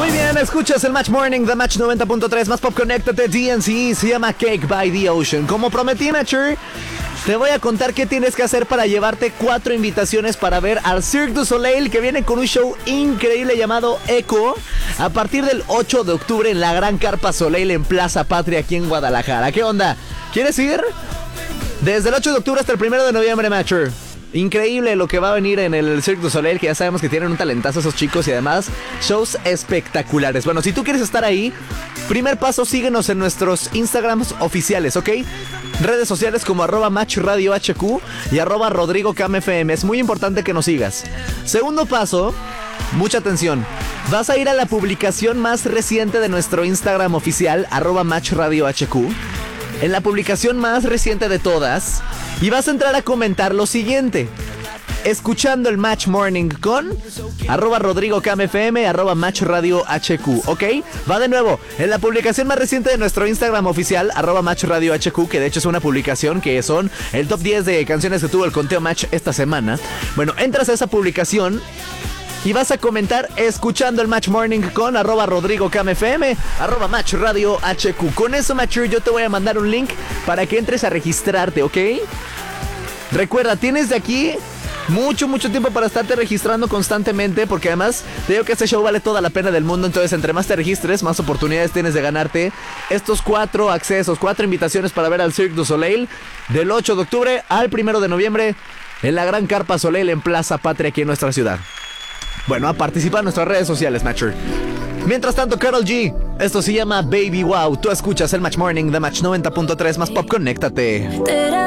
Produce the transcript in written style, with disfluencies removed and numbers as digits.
Muy bien, escuchas el Match Morning de Match 90.3, más pop, conéctate, DNC, se llama Cake by the Ocean. Como prometí, Matcher, te voy a contar qué tienes que hacer para llevarte 4 invitaciones para ver al Cirque du Soleil, que viene con un show increíble llamado Echo, a partir del 8 de octubre en la Gran Carpa Soleil en Plaza Patria, aquí en Guadalajara. ¿Qué onda? ¿Quieres ir? Desde el 8 de octubre hasta el 1 de noviembre, Matcher. Increíble lo que va a venir en el Cirque du Soleil, que ya sabemos que tienen un talentazo esos chicos y además shows espectaculares. Bueno, si tú quieres estar ahí, primer paso, síguenos en nuestros Instagrams oficiales, ¿ok? Redes sociales como @MatchRadioHQ y @RodrigoCamFM. Es muy importante que nos sigas. Segundo paso, mucha atención. Vas a ir a la publicación más reciente de nuestro Instagram oficial, @MatchRadioHQ. En la publicación más reciente de todas, y vas a entrar a comentar lo siguiente: escuchando el Match Morning con @RodrigoCamFM, @MatchRadioHQ, ¿ok? Va de nuevo, en la publicación más reciente de nuestro Instagram oficial, @MatchRadioHQ, que de hecho es una publicación que son el top 10 de canciones que tuvo el conteo Match esta semana. Bueno, entras a esa publicación y vas a comentar escuchando el Match Morning con @RodrigoCamFM, @MatchRadioHQ. Con eso, Matcher, yo te voy a mandar un link para que entres a registrarte, ¿ok? Recuerda, tienes de aquí mucho tiempo para estarte registrando constantemente, porque además te digo que este show vale toda la pena del mundo. Entonces, entre más te registres, más oportunidades tienes de ganarte estos 4 accesos, 4 invitaciones para ver al Cirque du Soleil del 8 de octubre al 1 de noviembre en la Gran Carpa Soleil en Plaza Patria, aquí en nuestra ciudad. Bueno, a participar en nuestras redes sociales, Matcher. Mientras tanto, Karol G, esto se llama Baby Wow. Tú escuchas el Match Morning de Match 90.3, más pop, conéctate.